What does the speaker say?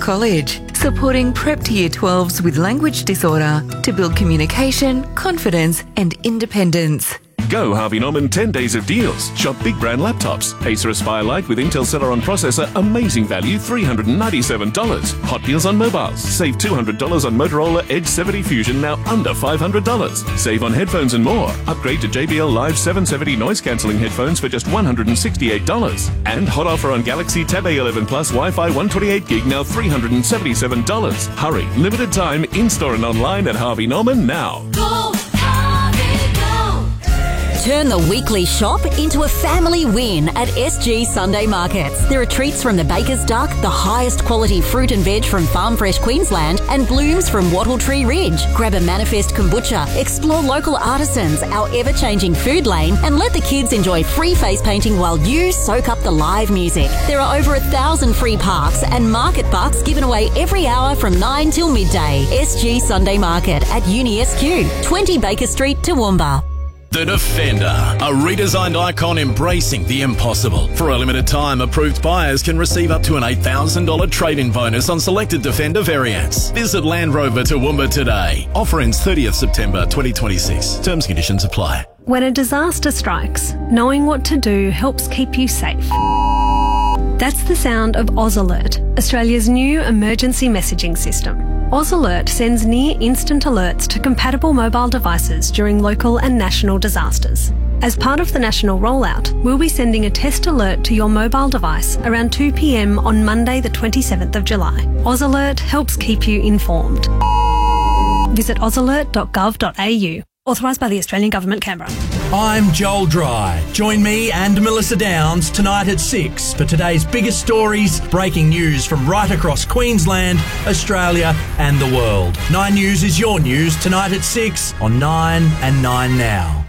College, supporting prep to Year 12s with language disorder to build communication, confidence and independence. Go Harvey Norman 10 days of deals. Shop big brand laptops. Acer Aspire Lite with Intel Celeron processor, amazing value, $397. Hot deals on mobiles. Save $200 on Motorola Edge 70 Fusion, now under $500. Save on headphones and more. Upgrade to JBL Live 770 noise cancelling headphones for just $168. And hot offer on Galaxy Tab A11 Plus Wi-Fi 128 gig, now $377. Hurry, limited time, in-store and online at Harvey Norman now. Turn the weekly shop into a family win at SG Sunday Markets. There are treats from the Baker's Duck, the highest quality fruit and veg from Farm Fresh Queensland, and blooms from Wattle Tree Ridge. Grab a Manifest kombucha, explore local artisans, our ever-changing food lane, and let the kids enjoy free face painting while you soak up the live music. There are over 1,000 free parks and market bucks given away every hour from 9 till midday. SG Sunday Market at Uni SQ, 20 Baker Street, Toowoomba. The Defender, a redesigned icon embracing the impossible. For a limited time, approved buyers can receive up to an $8,000 trade-in bonus on selected Defender variants. Visit Land Rover Toowoomba today. Offer ends 30th September 2026. Terms and conditions apply. When a disaster strikes, knowing what to do helps keep you safe. That's the sound of Oz Alert, Australia's new emergency messaging system. Oz Alert sends near-instant alerts to compatible mobile devices during local and national disasters. As part of the national rollout, we'll be sending a test alert to your mobile device around 2 p.m. on Monday the 27th of July. Oz Alert helps keep you informed. Visit ozalert.gov.au. Authorised by the Australian Government, Canberra. I'm Joel Dry. Join me and Melissa Downs tonight at 6 for today's biggest stories, breaking news from right across Queensland, Australia and the world. 9 News is your news tonight at 6 on 9 and 9 Now.